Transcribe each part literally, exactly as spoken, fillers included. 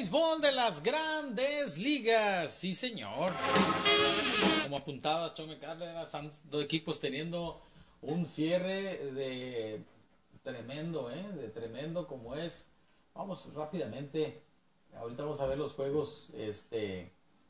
béisbol de las grandes ligas. Sí, señor. Como apuntaba Chome Cárdenas, han dos equipos teniendo un cierre de tremendo, ¿eh? De tremendo como es. Vamos rápidamente. Ahorita vamos a ver los juegos este,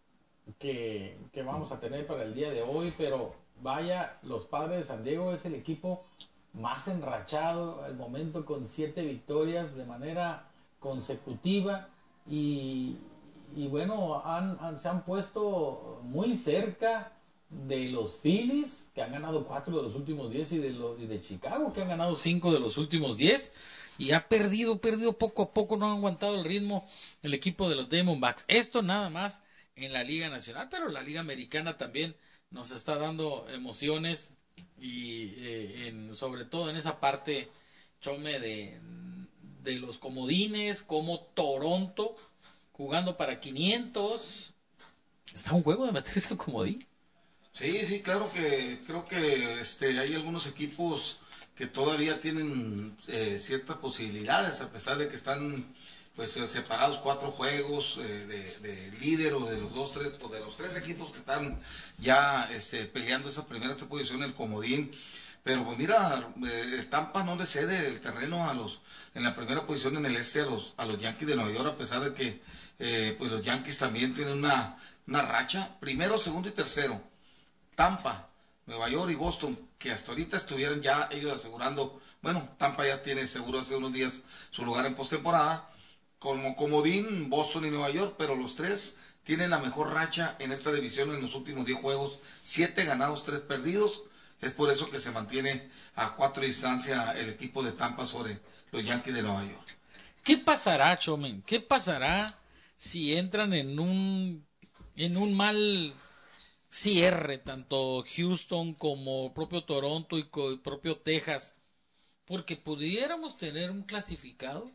que, que vamos a tener para el día de hoy. Pero vaya, los Padres de San Diego es el equipo más enrachado al momento con siete victorias de manera consecutiva. Y, y bueno, han, han, se han puesto muy cerca de los Phillies, que han ganado cuatro de los últimos diez, y de, lo, y de Chicago, que han ganado cinco de los últimos diez, y ha perdido, perdido poco a poco, no han aguantado el ritmo el equipo de los Diamondbacks. Esto nada más en la Liga Nacional, pero la Liga Americana también nos está dando emociones, y eh, en, sobre todo en esa parte, Chome, de, de los comodines, como Toronto jugando para quinientos. Está un juego de meterse al comodín. Sí, sí, claro que creo que este hay algunos equipos que todavía tienen eh, ciertas posibilidades, a pesar de que están pues separados cuatro juegos eh, de, de líder, o de los dos, tres, o de los tres equipos que están ya este, peleando esa primera esta posición en el comodín. Pero pues mira, eh, Tampa no le cede el terreno a los en la primera posición en el este a los a los Yankees de Nueva York, a pesar de que eh, pues los Yankees también tienen una una racha, primero, segundo y tercero. Tampa, Nueva York y Boston, que hasta ahorita estuvieran ya ellos asegurando, bueno, Tampa ya tiene seguro hace unos días su lugar en postemporada, como comodín Boston y Nueva York, pero los tres tienen la mejor racha en esta división en los últimos diez juegos, siete ganados, tres perdidos. Es por eso que se mantiene a cuatro de distancia el equipo de Tampa sobre los Yankees de Nueva York. ¿Qué pasará, Chomen? ¿Qué pasará si entran en un en un mal cierre, tanto Houston como propio Toronto y co- propio Texas? Porque pudiéramos tener un clasificado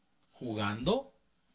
jugando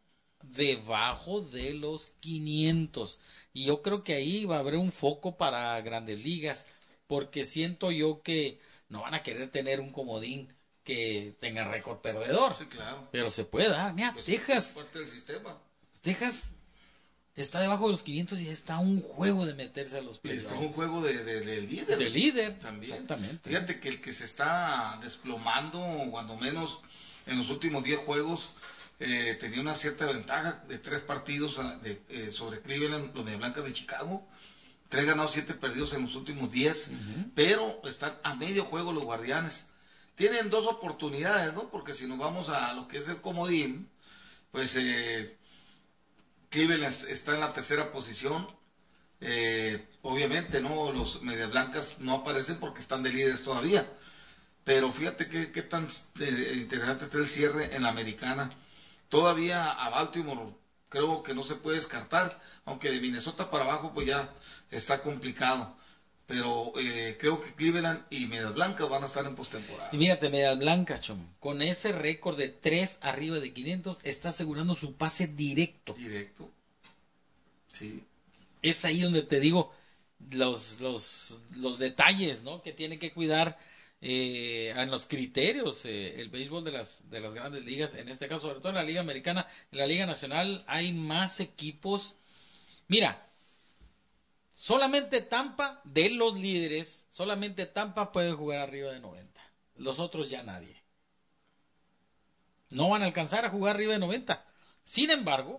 debajo de los quinientos. Y yo creo que ahí va a haber un foco para grandes ligas, porque siento yo que no van a querer tener un comodín que tenga récord perdedor. Sí, claro. Pero se puede dar. Mira, Pues Texas, es parte del sistema. Texas está debajo de los quinientos y está a un juego de meterse a los Y playoffs. esto es un juego de, de, de líder. De líder, también. exactamente. Fíjate que el que se está desplomando, cuando menos en los últimos diez juegos, eh, tenía una cierta ventaja de tres partidos de, eh, sobre Cleveland, los Medias Blancas de Chicago. Tres ganados, siete perdidos en los últimos diez. Uh-huh. Pero están a medio juego los Guardianes. Tienen dos oportunidades, ¿no? Porque si nos vamos a lo que es el comodín, pues eh, Cleveland está en la tercera posición. Eh, obviamente, ¿no? Los Medias Blancas no aparecen porque están de líderes todavía. Pero fíjate qué, qué tan eh, interesante está el cierre en la americana. Todavía a Baltimore creo que no se puede descartar, aunque de Minnesota para abajo pues ya está complicado. Pero eh, creo que Cleveland y Medias Blancas van a estar en postemporada. Y fíjate, Medias Blancas, Chom, con ese récord de tres arriba de quinientos, está asegurando su pase directo. Directo. Sí. Es ahí donde te digo los, los, los detalles, ¿no? Que tiene que cuidar eh, en los criterios eh, el béisbol de las, de las grandes ligas. En este caso, sobre todo en la Liga Americana, en la Liga Nacional hay más equipos. Mira, solamente Tampa, de los líderes, solamente Tampa puede jugar arriba de noventa. Los otros ya nadie. No van a alcanzar a jugar arriba de noventa. Sin embargo,